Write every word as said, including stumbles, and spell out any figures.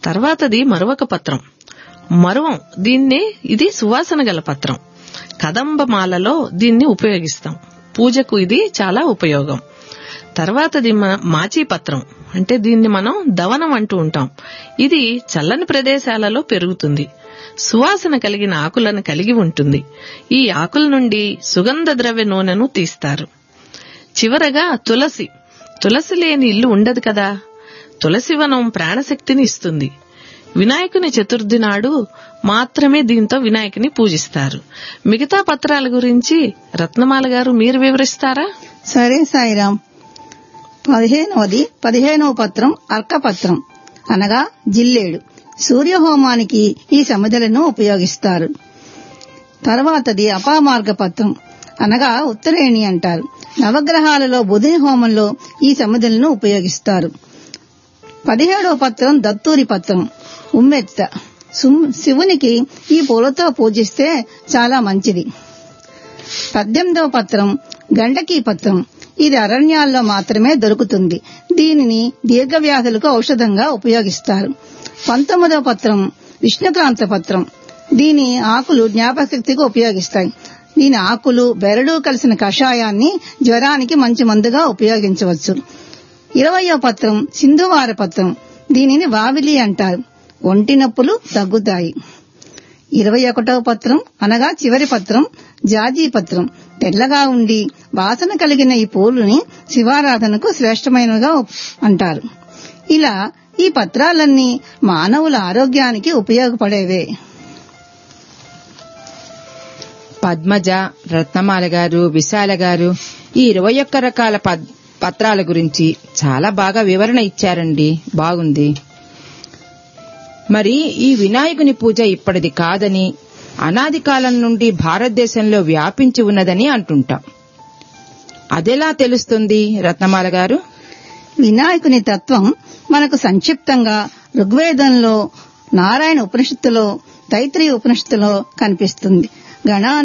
తర్వాతది మరువక పత్రం. మరువం, దీన్నే ఇది సువాసన గల పత్రం. కదంబమాలలో దీన్ని ఉపయోగిస్తాం. పూజకు ఇది చాలా ఉపయోగం. తర్వాతది మాచీపత్రం, అంటే దీన్ని మనం దవనం అంటూ ఉంటాం. ఇది చల్లని ప్రదేశాలలో పెరుగుతుంది. సువాసన కలిగిన ఆకులను కలిగి ఉంటుంది. ఈ ఆకుల నుండి సుగంధ ద్రవ్య నూనెను తీస్తారు. చివరగా తులసి. తులసి లేని ఇల్లు ఉండదు కదా. తులసివనం ప్రాణశక్తిని ఇస్తుంది. వినాయకుని చతుర్థి నాడు మాత్రమే దీంతో వినాయకుని పూజిస్తారు. మిగతా పత్రాల గురించి రత్నమాల గారు మీరు వివరిస్తారా? సరే సాయిరాం. పదిహేనవది పదిహేనవ పత్రం అర్కపత్రం, అనగా జిల్లేడు. సూర్యహోమానికి ఈ సమిధలను ఉపయోగిస్తారు. తర్వాతది అపామార్గ పత్రం, అనగా ఉత్తరేణి అంటారు. నవగ్రహాలలో బుధుని హోమంలో ఈ సమిధలను ఉపయోగిస్తారు. పదిహేడవ పత్రం దత్తూరి పత్రం, ఉమ్మెత్త. శివునికి ఈ పూలతో పూజిస్తే చాలా మంచిది. పద్దెనిమిదవ పత్రం గండకీ పత్రం. ఇది అరణ్యాల్లో మాత్రమే దొరుకుతుంది. దీనిని దీర్ఘవ్యాధులకు ఔషధంగా ఉపయోగిస్తారు. పంతొమ్మిదవ పత్రం విష్ణుక్రాంత పత్రం. దీని ఆకులు జ్ఞాపకశక్తికి ఉపయోగిస్తాయి. దీని ఆకులు బెరడు కలిసిన కషాయాన్ని జ్వరానికి మంచి మందుగా ఉపయోగించవచ్చు. ఇరవయో పత్రం సింధువార పత్రం. దీనిని వావిలి అంటారు. ఒంటి నొప్పులు తగ్గుతాయి. ఇరవై ఒకటవ పత్రం, అనగా చివరి పత్రం జాజీ పత్రం. తెల్లగా ఉండి వాసన కలిగిన ఈ పూలుని శివారాధనకు శ్రేష్టమైనగా అంటారు. ఇలా ఈ పత్రాలన్నీ మానవుల ఆరోగ్యానికి ఉపయోగపడేవే. పద్మజ, రత్నమాల గారు, విశాల గారు ఈ ఇరవై ఒక్క రకాల పత్రాల గురించి చాలా బాగా వివరణ ఇచ్చారండి. బాగుంది. మరి ఈ వినాయకుని పూజ ఇప్పటిది కాదని, అనాది కాలం నుండి భారతదేశంలో వ్యాపించి ఉన్నదని అంటుంటాం. అదెలా తెలుస్తుంది రత్నమాల గారు? వినాయకుని తత్వం మనకు సంక్షిప్తంగా ఋగ్వేదంలో, నారాయణ ఉపనిషత్తులో, తైత్రీయ ఉపనిషత్తులో కనిపిస్తుంది. గణా